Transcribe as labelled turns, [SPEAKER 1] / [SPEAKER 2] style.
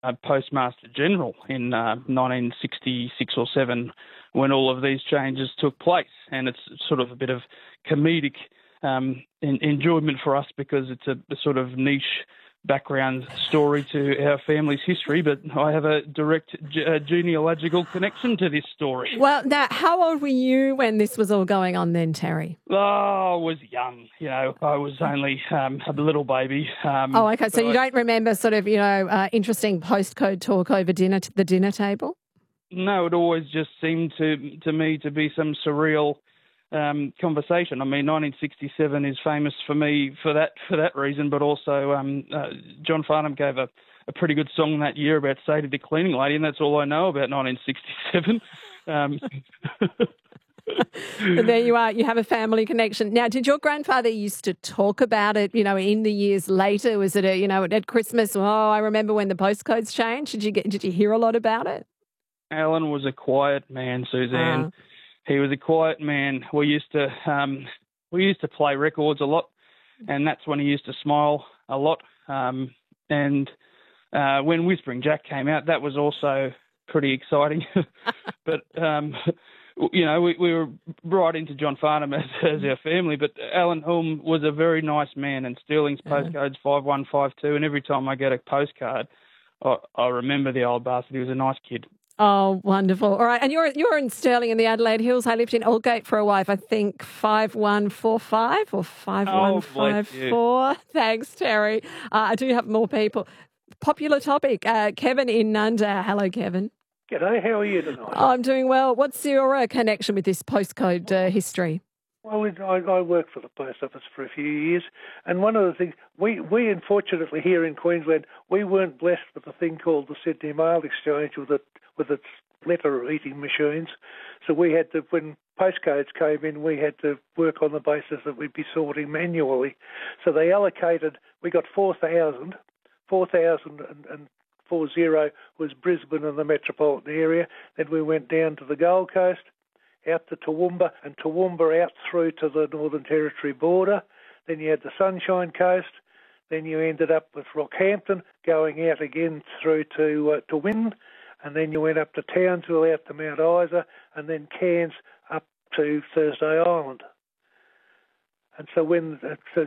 [SPEAKER 1] Postmaster General in 1966 or 7 when all of these changes took place. And it's sort of a bit of comedic enjoyment for us because it's a sort of niche background story to our family's history, but I have a direct genealogical connection to this story.
[SPEAKER 2] Well, now, how old were you when this was all going on then, Terry?
[SPEAKER 1] Oh, I was young. I was only a little baby.
[SPEAKER 2] Okay. So you don't remember sort of, interesting postcode talk over the dinner table?
[SPEAKER 1] No, it always just seemed to me to be some surreal conversation. I mean, 1967 is famous for me for that reason, but also John Farnham gave a pretty good song that year about Sadie the cleaning lady, and that's all I know about 1967.
[SPEAKER 2] But there you are. You have a family connection. Now, did your grandfather used to talk about it, in the years later? Was it at Christmas? Oh, I remember when the postcodes changed. Did you hear a lot about it? Alan
[SPEAKER 1] was a quiet man, Suzanne. He was a quiet man. We used to play records a lot, and that's when he used to smile a lot. And when Whispering Jack came out, that was also pretty exciting. But we were right into John Farnham as our family. But Alan Hulme was a very nice man, and Sterling's postcode's 5152. And every time I get a postcard, I remember the old bastard. He was a nice kid.
[SPEAKER 2] Oh, wonderful. All right. And you're in Stirling in the Adelaide Hills. I lived in Aldgate for a while. I think 5145 or 5154. Thanks, Terry. I do have more people. Popular topic. Kevin in Nunda. Hello, Kevin.
[SPEAKER 3] G'day. How are you tonight?
[SPEAKER 2] I'm doing well. What's your connection with this postcode history?
[SPEAKER 3] Well, I worked for the post office for a few years, and one of the things, we unfortunately here in Queensland, we weren't blessed with a thing called the Sydney Mail Exchange with its letter-eating machines. So we had to, when postcodes came in, we had to work on the basis that we'd be sorting manually. So they allocated, we got 4,000 and 40 was Brisbane and the metropolitan area. Then we went down to the Gold Coast, out to Toowoomba, and Toowoomba out through to the Northern Territory border. Then you had the Sunshine Coast. Then you ended up with Rockhampton, going out again through to Winton, and then you went up to Townsville, out to Mount Isa, and then Cairns up to Thursday Island. And so when